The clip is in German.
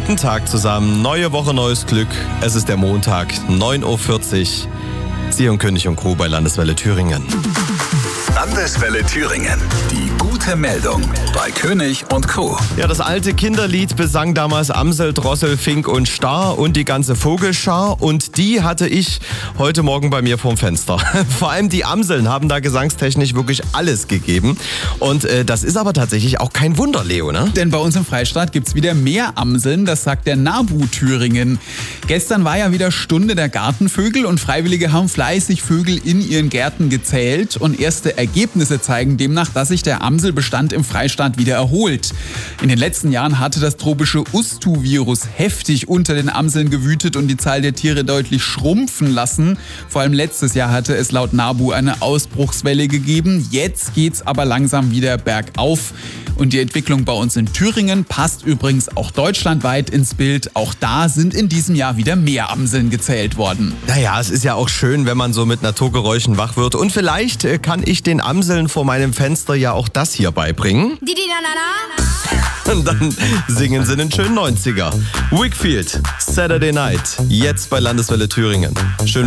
Guten Tag zusammen, neue Woche, neues Glück. Es ist der Montag, 9.40 Uhr. Sie und König und Crew bei Landeswelle Thüringen. Landeswelle Thüringen. Die gute Meldung bei König und Crew. Ja, das alte Kinderlied besang damals Amsel, Drossel, Fink und Star und die ganze Vogelschar. Und die hatte ich heute Morgen bei mir vorm Fenster. Vor allem die Amseln haben da gesangstechnisch wirklich alles gegeben. Und das ist aber tatsächlich auch kein Wunder, Leo, ne? Denn bei uns im Freistaat gibt's wieder mehr Amseln, das sagt der NABU Thüringen. Gestern war ja wieder Stunde der Gartenvögel und Freiwillige haben fleißig Vögel in ihren Gärten gezählt. Und erste Ergebnisse zeigen demnach, dass sich der Amselbestand im Freistaat wieder erholt. In den letzten Jahren hatte das tropische Ustu-Virus heftig unter den Amseln gewütet und die Zahl der Tiere deutlich schrumpfen lassen. Vor allem letztes Jahr hatte es laut NABU eine Ausbruchswelle gegeben. Jetzt geht's aber langsam wieder bergauf. Und die Entwicklung bei uns in Thüringen passt übrigens auch deutschlandweit ins Bild. Auch da sind in diesem Jahr wieder mehr Amseln gezählt worden. Naja, es ist ja auch schön, wenn man so mit Naturgeräuschen wach wird. Und vielleicht kann ich den Amseln vor meinem Fenster ja auch das hier beibringen. Und dann singen sie einen schönen 90er. Wakefield, Saturday Night, jetzt bei Landeswelle Thüringen. Schön